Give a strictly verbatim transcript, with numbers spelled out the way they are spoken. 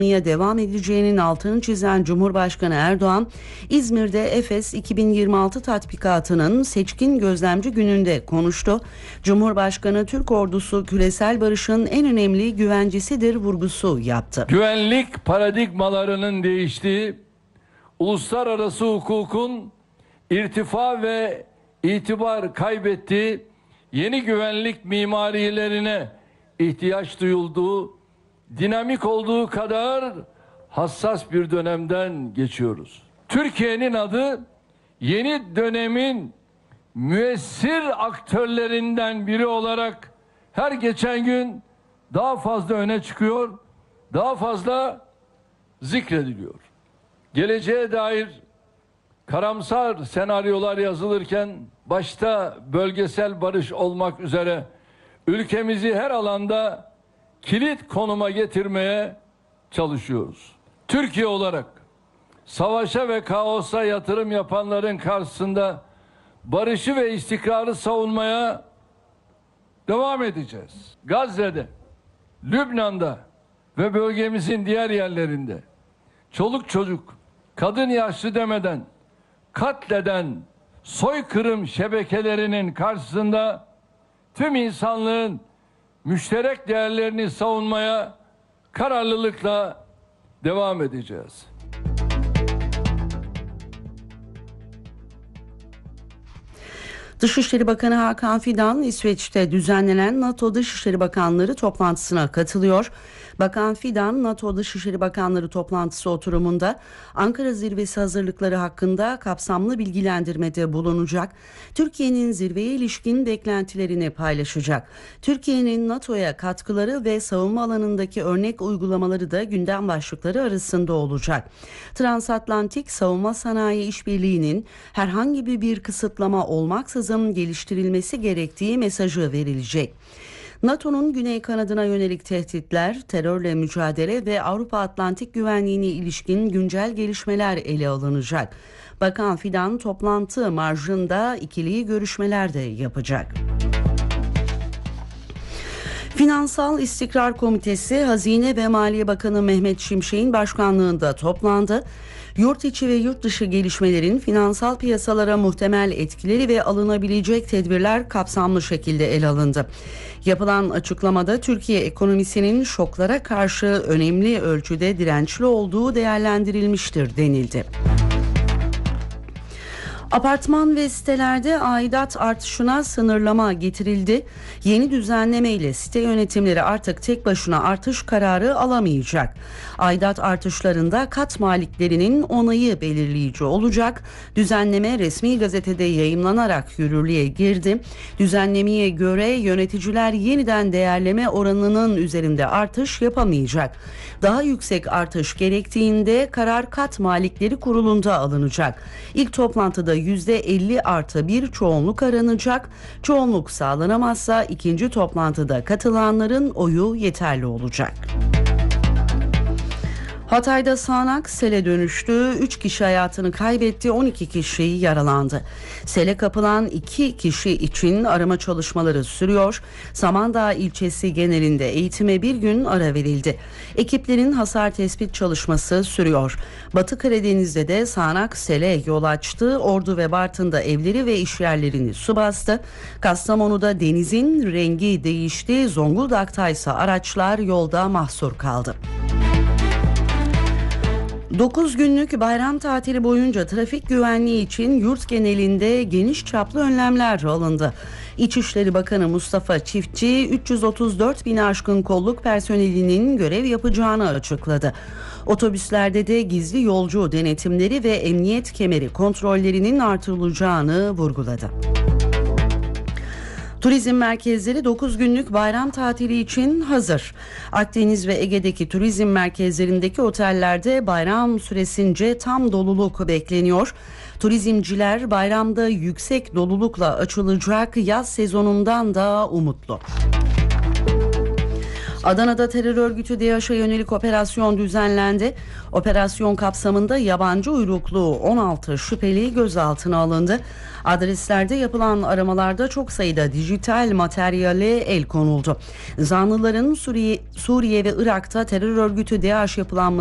devam edeceğinin altını çizen Cumhurbaşkanı Erdoğan, İzmir'de Efes iki bin yirmi altı tatbikatının seçkin gözlemci gününde konuştu. Cumhurbaşkanı Türk ordusu küresel barışın en önemli güvencesidir vurgusu yaptı. Güvenlik paradigmalarının değiştiği, uluslararası hukukun irtifa ve itibar kaybettiği yeni güvenlik mimarilerine ihtiyaç duyulduğu, dinamik olduğu kadar hassas bir dönemden geçiyoruz. Türkiye'nin adı yeni dönemin müessir aktörlerinden biri olarak her geçen gün daha fazla öne çıkıyor, daha fazla zikrediliyor. Geleceğe dair karamsar senaryolar yazılırken başta bölgesel barış olmak üzere ülkemizi her alanda kilit konuma getirmeye çalışıyoruz. Türkiye olarak savaşa ve kaosa yatırım yapanların karşısında barışı ve istikrarı savunmaya devam edeceğiz. Gazze'de, Lübnan'da ve bölgemizin diğer yerlerinde çoluk çocuk, kadın yaşlı demeden katleden soykırım şebekelerinin karşısında tüm insanlığın müşterek değerlerini savunmaya kararlılıkla devam edeceğiz. Dışişleri Bakanı Hakan Fidan, İsveç'te düzenlenen NATO Dışişleri Bakanları toplantısına katılıyor. Bakan Fidan, NATO Dışişleri Bakanları toplantısı oturumunda Ankara zirvesi hazırlıkları hakkında kapsamlı bilgilendirmede bulunacak. Türkiye'nin zirveye ilişkin beklentilerini paylaşacak. Türkiye'nin NATO'ya katkıları ve savunma alanındaki örnek uygulamaları da gündem başlıkları arasında olacak. Transatlantik Savunma Sanayi İşbirliği'nin herhangi bir kısıtlama olmaksızın geliştirilmesi gerektiği mesajı verilecek. NATO'nun güney kanadına yönelik tehditler, terörle mücadele ve Avrupa Atlantik güvenliğine ilişkin güncel gelişmeler ele alınacak. Bakan Fidan toplantı marjında ikili görüşmeler de yapacak. Finansal İstikrar Komitesi, Hazine ve Maliye Bakanı Mehmet Şimşek'in başkanlığında toplandı. Yurt içi ve yurt dışı gelişmelerin finansal piyasalara muhtemel etkileri ve alınabilecek tedbirler kapsamlı şekilde ele alındı. Yapılan açıklamada Türkiye ekonomisinin şoklara karşı önemli ölçüde dirençli olduğu değerlendirilmiştir denildi. Apartman ve sitelerde aidat artışına sınırlama getirildi. Yeni düzenleme ile site yönetimleri artık tek başına artış kararı alamayacak. Aidat artışlarında kat maliklerinin onayı belirleyici olacak. Düzenleme resmi gazetede yayımlanarak yürürlüğe girdi. Düzenlemeye göre yöneticiler yeniden değerleme oranının üzerinde artış yapamayacak. Daha yüksek artış gerektiğinde karar kat malikleri kurulunda alınacak. İlk toplantıda yüzde elli artı bir çoğunluk aranacak. Çoğunluk sağlanamazsa ikinci toplantıda katılanların oyu yeterli olacak. Hatay'da sağanak sele dönüştü. üç kişi hayatını kaybetti, on iki kişi yaralandı. Sele kapılan iki kişi için arama çalışmaları sürüyor. Samandağ ilçesi genelinde eğitime bir gün ara verildi. Ekiplerin hasar tespit çalışması sürüyor. Batı Karadeniz'de de sağanak sele yol açtı. Ordu ve Bartın'da evleri ve işyerlerini su bastı. Kastamonu'da denizin rengi değişti. Zonguldak'ta ise araçlar yolda mahsur kaldı. dokuz günlük bayram tatili boyunca trafik güvenliği için yurt genelinde geniş çaplı önlemler alındı. İçişleri Bakanı Mustafa Çiftçi, üç yüz otuz dört bin aşkın kolluk personelinin görev yapacağını açıkladı. Otobüslerde de gizli yolcu denetimleri ve emniyet kemeri kontrollerinin artırılacağını vurguladı. Turizm merkezleri dokuz günlük bayram tatili için hazır. Akdeniz ve Ege'deki turizm merkezlerindeki otellerde bayram süresince tam doluluk bekleniyor. Turizmciler bayramda yüksek dolulukla açılacak yaz sezonundan da umutlu. Adana'da terör örgütü DAEŞ'e yönelik operasyon düzenlendi. Operasyon kapsamında yabancı uyruklu on altı şüpheli gözaltına alındı. Adreslerde yapılan aramalarda çok sayıda dijital materyale el konuldu. Zanlıların Suriye, Suriye ve Irak'ta terör örgütü DAEŞ yapılanması